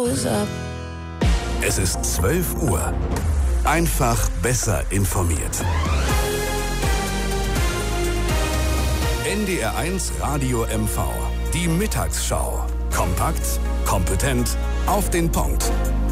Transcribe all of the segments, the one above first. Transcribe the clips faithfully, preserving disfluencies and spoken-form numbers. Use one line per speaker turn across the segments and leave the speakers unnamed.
goes up.
Es ist zwölf Uhr. Einfach besser informiert. N D R eins Radio M V. Die Mittagsschau. Kompakt, kompetent, auf den Punkt.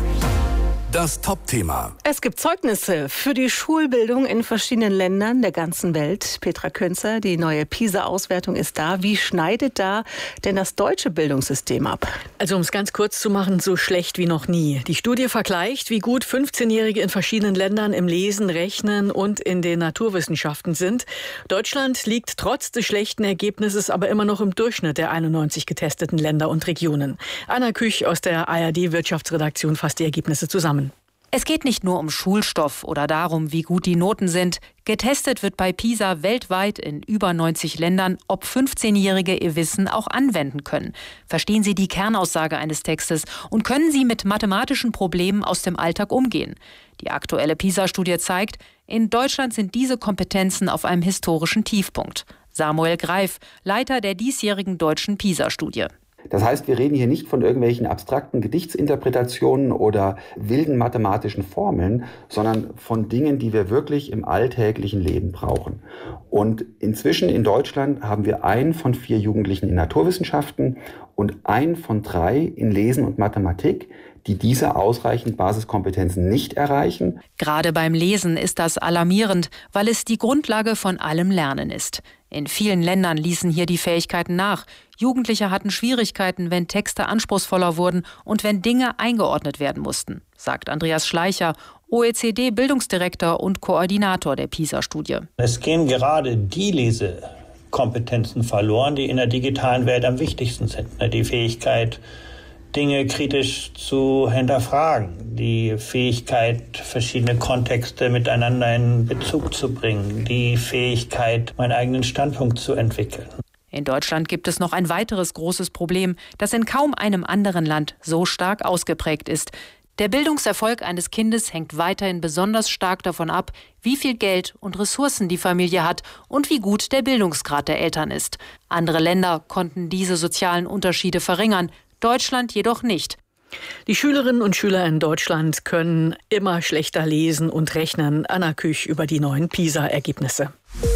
Das Top-Thema.
Es gibt Zeugnisse für die Schulbildung in verschiedenen Ländern der ganzen Welt. Petra Künzer, die neue PISA-Auswertung ist da. Wie schneidet da denn das deutsche Bildungssystem ab?
Also um es ganz kurz zu machen, so schlecht wie noch nie. Die Studie vergleicht, wie gut fünfzehnjährige in verschiedenen Ländern im Lesen, Rechnen und in den Naturwissenschaften sind. Deutschland liegt trotz des schlechten Ergebnisses aber immer noch im Durchschnitt der einundneunzig getesteten Länder und Regionen. Anna Küch aus der A R D-Wirtschaftsredaktion fasst die Ergebnisse zusammen.
Es geht nicht nur um Schulstoff oder darum, wie gut die Noten sind. Getestet wird bei PISA weltweit in über neunzig Ländern, ob fünfzehnjährige ihr Wissen auch anwenden können. Verstehen sie die Kernaussage eines Textes und können sie mit mathematischen Problemen aus dem Alltag umgehen? Die aktuelle PISA-Studie zeigt, in Deutschland sind diese Kompetenzen auf einem historischen Tiefpunkt. Samuel Greif, Leiter der diesjährigen deutschen PISA-Studie.
Das heißt, wir reden hier nicht von irgendwelchen abstrakten Gedichtsinterpretationen oder wilden mathematischen Formeln, sondern von Dingen, die wir wirklich im alltäglichen Leben brauchen. Und inzwischen in Deutschland haben wir einen von vier Jugendlichen in Naturwissenschaften und einen von drei in Lesen und Mathematik, die diese ausreichend Basiskompetenzen nicht erreichen.
Gerade beim Lesen ist das alarmierend, weil es die Grundlage von allem Lernen ist. In vielen Ländern ließen hier die Fähigkeiten nach. Jugendliche hatten Schwierigkeiten, wenn Texte anspruchsvoller wurden und wenn Dinge eingeordnet werden mussten, sagt Andreas Schleicher, O E C D-Bildungsdirektor und Koordinator der PISA-Studie.
Es gehen gerade die Lesekompetenzen verloren, die in der digitalen Welt am wichtigsten sind. Die Fähigkeit, Dinge kritisch zu hinterfragen, die Fähigkeit, verschiedene Kontexte miteinander in Bezug zu bringen, die Fähigkeit, meinen eigenen Standpunkt zu entwickeln.
In Deutschland gibt es noch ein weiteres großes Problem, das in kaum einem anderen Land so stark ausgeprägt ist. Der Bildungserfolg eines Kindes hängt weiterhin besonders stark davon ab, wie viel Geld und Ressourcen die Familie hat und wie gut der Bildungsgrad der Eltern ist. Andere Länder konnten diese sozialen Unterschiede verringern, Deutschland jedoch nicht.
Die Schülerinnen und Schüler in Deutschland können immer schlechter lesen und rechnen. Anna Küch über die neuen PISA-Ergebnisse.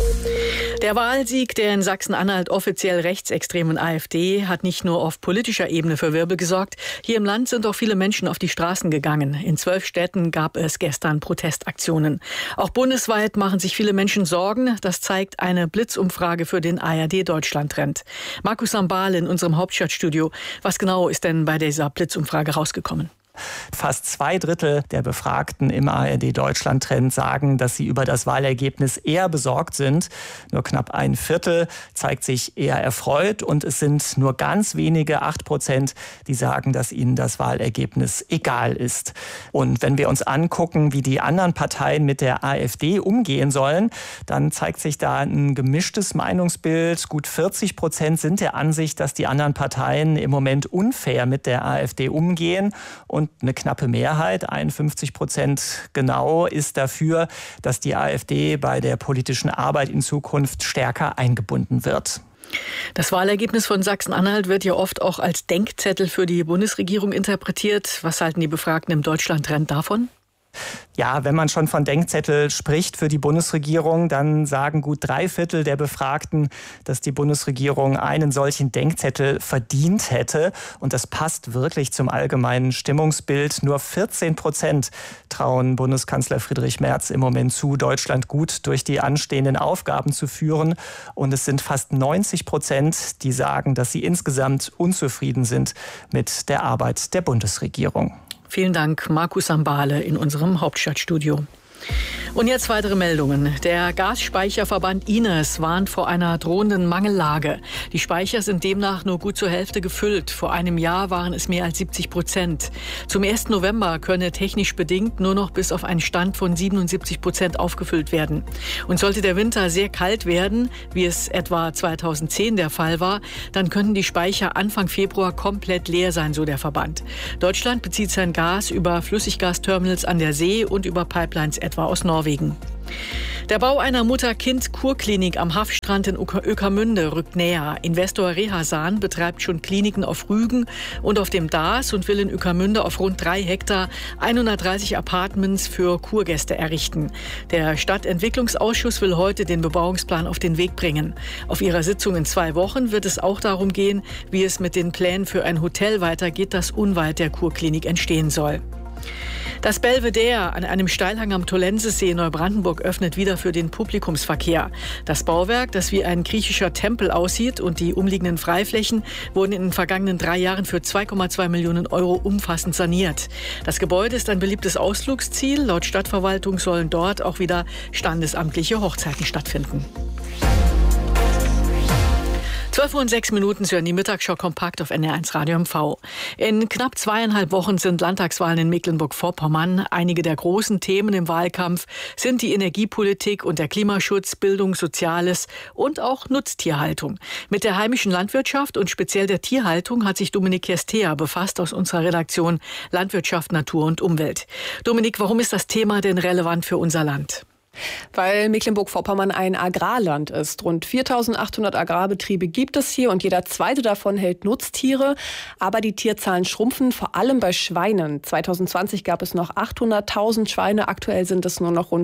Der Wahlsieg der in Sachsen-Anhalt offiziell rechtsextremen AfD hat nicht nur auf politischer Ebene für Wirbel gesorgt. Hier im Land sind auch viele Menschen auf die Straßen gegangen. In zwölf Städten gab es gestern Protestaktionen. Auch bundesweit machen sich viele Menschen Sorgen. Das zeigt eine Blitzumfrage für den A R D-Deutschland-Trend. Markus Sambal in unserem Hauptstadtstudio. Was genau ist denn bei dieser Blitzumfrage rausgekommen?
Fast zwei Drittel der Befragten im A R D-Deutschland-Trend sagen, dass sie über das Wahlergebnis eher besorgt sind. Nur knapp ein Viertel zeigt sich eher erfreut und es sind nur ganz wenige, acht Prozent, die sagen, dass ihnen das Wahlergebnis egal ist. Und wenn wir uns angucken, wie die anderen Parteien mit der AfD umgehen sollen, dann zeigt sich da ein gemischtes Meinungsbild. Gut vierzig Prozent sind der Ansicht, dass die anderen Parteien im Moment unfair mit der AfD umgehen. Und eine knappe Mehrheit, einundfünfzig Prozent genau, ist dafür, dass die AfD bei der politischen Arbeit in Zukunft stärker eingebunden wird.
Das Wahlergebnis von Sachsen-Anhalt wird ja oft auch als Denkzettel für die Bundesregierung interpretiert. Was halten die Befragten im Deutschland-Trend davon?
Ja, wenn man schon von Denkzettel spricht für die Bundesregierung, dann sagen gut drei Viertel der Befragten, dass die Bundesregierung einen solchen Denkzettel verdient hätte. Und das passt wirklich zum allgemeinen Stimmungsbild. Nur vierzehn Prozent trauen Bundeskanzler Friedrich Merz im Moment zu, Deutschland gut durch die anstehenden Aufgaben zu führen. Und es sind fast neunzig Prozent, die sagen, dass sie insgesamt unzufrieden sind mit der Arbeit der Bundesregierung.
Vielen Dank, Markus Sambale in unserem Hauptstadtstudio. Und jetzt weitere Meldungen. Der Gasspeicherverband I N E S warnt vor einer drohenden Mangellage. Die Speicher sind demnach nur gut zur Hälfte gefüllt. Vor einem Jahr waren es mehr als siebzig Prozent. Zum ersten November könne technisch bedingt nur noch bis auf einen Stand von siebenundsiebzig Prozent aufgefüllt werden. Und sollte der Winter sehr kalt werden, wie es etwa zweitausendzehn der Fall war, dann könnten die Speicher Anfang Februar komplett leer sein, so der Verband. Deutschland bezieht sein Gas über Flüssiggasterminals an der See und über Pipelines etwa aus Norwegen. Der Bau einer Mutter-Kind-Kurklinik am Haffstrand in Ueckermünde rückt näher. Investor Rehasan betreibt schon Kliniken auf Rügen und auf dem Daas und will in Ueckermünde auf rund drei Hektar hundertdreißig Apartments für Kurgäste errichten. Der Stadtentwicklungsausschuss will heute den Bebauungsplan auf den Weg bringen. Auf ihrer Sitzung in zwei Wochen wird es auch darum gehen, wie es mit den Plänen für ein Hotel weitergeht, das unweit der Kurklinik entstehen soll. Das Belvedere an einem Steilhang am Tollensesee in Neubrandenburg öffnet wieder für den Publikumsverkehr. Das Bauwerk, das wie ein griechischer Tempel aussieht, und die umliegenden Freiflächen wurden in den vergangenen drei Jahren für zwei Komma zwei Millionen Euro umfassend saniert. Das Gebäude ist ein beliebtes Ausflugsziel. Laut Stadtverwaltung sollen dort auch wieder standesamtliche Hochzeiten stattfinden. zwölf Uhr und sechs Minuten hören die Mittagsschau kompakt auf N D R eins Radio M V. In knapp zweieinhalb Wochen sind Landtagswahlen in Mecklenburg-Vorpommern. Einige der großen Themen im Wahlkampf sind die Energiepolitik und der Klimaschutz, Bildung, Soziales und auch Nutztierhaltung. Mit der heimischen Landwirtschaft und speziell der Tierhaltung hat sich Dominik Kestea befasst aus unserer Redaktion Landwirtschaft, Natur und Umwelt. Dominik, warum ist das Thema denn relevant für unser Land?
Weil Mecklenburg-Vorpommern ein Agrarland ist. Rund viertausendachthundert Agrarbetriebe gibt es hier und jeder zweite davon hält Nutztiere. Aber die Tierzahlen schrumpfen, vor allem bei Schweinen. zweitausendzwanzig gab es noch achthunderttausend Schweine, aktuell sind es nur noch rund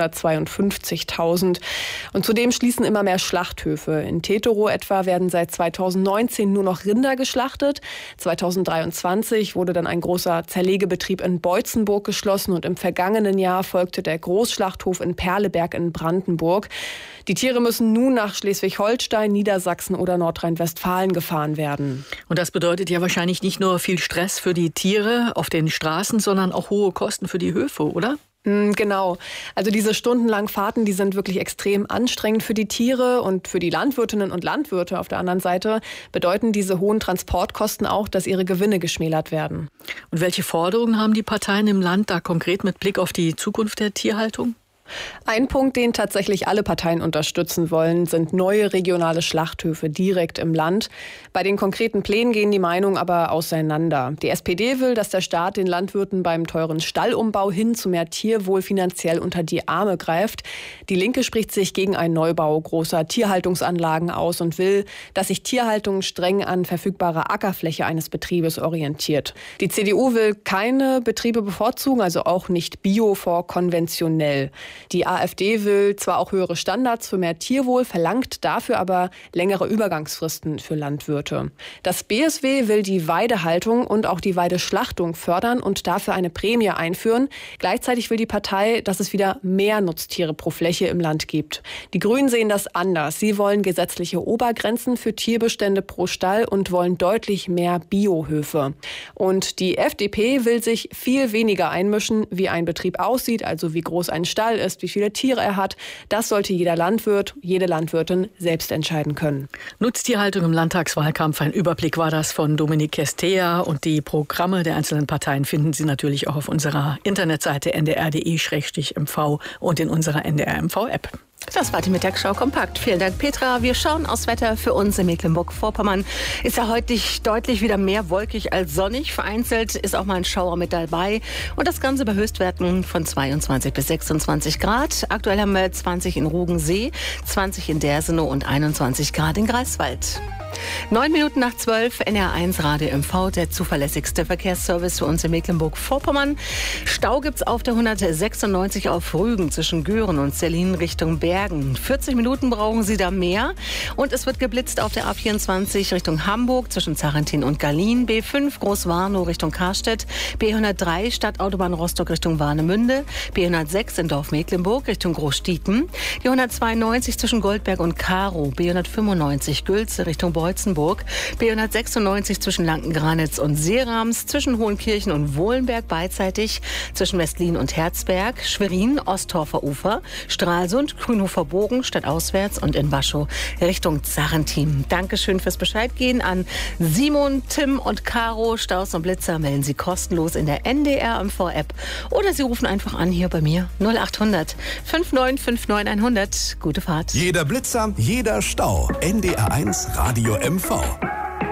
fünfhundertzweiundfünfzigtausend. Und zudem schließen immer mehr Schlachthöfe. In Teterow etwa werden seit zweitausendneunzehn nur noch Rinder geschlachtet. zweitausenddreiundzwanzig wurde dann ein großer Zerlegebetrieb in Beutzenburg geschlossen und im vergangenen Jahr folgte der Großschlachthof in Perleberg in Brandenburg. Die Tiere müssen nun nach Schleswig-Holstein, Niedersachsen oder Nordrhein-Westfalen gefahren werden.
Und das bedeutet ja wahrscheinlich nicht nur viel Stress für die Tiere auf den Straßen, sondern auch hohe Kosten für die Höfe, oder?
Genau. Also diese stundenlangen Fahrten, die sind wirklich extrem anstrengend für die Tiere und für die Landwirtinnen und Landwirte auf der anderen Seite bedeuten diese hohen Transportkosten auch, dass ihre Gewinne geschmälert werden.
Und welche Forderungen haben die Parteien im Land da konkret mit Blick auf die Zukunft der Tierhaltung?
Ein Punkt, den tatsächlich alle Parteien unterstützen wollen, sind neue regionale Schlachthöfe direkt im Land. Bei den konkreten Plänen gehen die Meinungen aber auseinander. Die S P D will, dass der Staat den Landwirten beim teuren Stallumbau hin zu mehr Tierwohl finanziell unter die Arme greift. Die Linke spricht sich gegen einen Neubau großer Tierhaltungsanlagen aus und will, dass sich Tierhaltung streng an verfügbarer Ackerfläche eines Betriebes orientiert. Die C D U will keine Betriebe bevorzugen, also auch nicht bio vor konventionell. Die A f D will zwar auch höhere Standards für mehr Tierwohl, verlangt dafür aber längere Übergangsfristen für Landwirte. Das B S W will die Weidehaltung und auch die Weideschlachtung fördern und dafür eine Prämie einführen. Gleichzeitig will die Partei, dass es wieder mehr Nutztiere pro Fläche im Land gibt. Die Grünen sehen das anders. Sie wollen gesetzliche Obergrenzen für Tierbestände pro Stall und wollen deutlich mehr Biohöfe. Und die F D P will sich viel weniger einmischen, wie ein Betrieb aussieht, also wie groß ein Stall ist, wie viele Tiere er hat. Das sollte jeder Landwirt, jede Landwirtin selbst entscheiden können.
Nutztierhaltung im Landtagswahlkampf. Ein Überblick war das von Dominik Kestea. Und die Programme der einzelnen Parteien finden Sie natürlich auch auf unserer Internetseite n d r punkt d e slash m v und in unserer N D R M V-App.
Das war die Mittagsschau kompakt. Vielen Dank, Petra. Wir schauen aufs Wetter für uns in Mecklenburg-Vorpommern. Ist ja heute deutlich wieder mehr wolkig als sonnig. Vereinzelt ist auch mal ein Schauer mit dabei. Und das Ganze bei Höchstwerten von zweiundzwanzig bis sechsundzwanzig Grad. Aktuell haben wir zwanzig in Rugensee, zwanzig in Dersenow und einundzwanzig Grad in Greifswald. Neun Minuten nach zwölf, N D R eins Radio M V, der zuverlässigste Verkehrsservice für uns in Mecklenburg-Vorpommern. Stau gibt's auf der hundertsechsundneunzig auf Rügen zwischen Göhren und Sellin Richtung Bergen. vierzig Minuten brauchen Sie da mehr. Und es wird geblitzt auf der A vierundzwanzig Richtung Hamburg zwischen Zarentin und Garlin. B fünf Großwarnow Richtung Karstedt. B hundertdrei Stadtautobahn Rostock Richtung Warnemünde. B hundertsechs in Dorf Mecklenburg Richtung Großstiepen. Die hundertzweiundneunzig zwischen Goldberg und Karow. B hundertfünfundneunzig Gülze Richtung Beutzenburg, B hundertsechsundneunzig zwischen Lanken-Granitz und Seerams, zwischen Hohenkirchen und Wohlenberg beidseitig, zwischen Westlin und Herzberg, Schwerin, Osttorfer Ufer, Stralsund, Grünhofer Bogen, stadtauswärts und in Waschow Richtung Zarentin. Dankeschön fürs Bescheidgehen an Simon, Tim und Caro. Staus und Blitzer melden Sie kostenlos in der N D R M V-App oder Sie rufen einfach an hier bei mir null acht hundert fünf neun fünf neun hundert. Gute Fahrt.
Jeder Blitzer, jeder Stau. N D R eins Radio M V.